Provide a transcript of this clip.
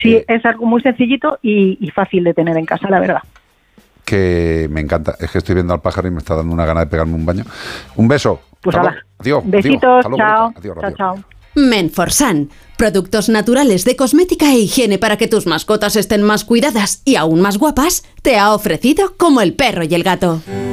Sí, es algo muy sencillito y fácil de tener en casa, la verdad. Que me encanta. Es que estoy viendo al pájaro y me está dando una gana de pegarme un baño. Un beso. Pues hola. Adiós. Besitos, chao. Adiós, Chao. Menforsan, productos naturales de cosmética e higiene para que tus mascotas estén más cuidadas y aún más guapas, te ha ofrecido Como el perro y el gato.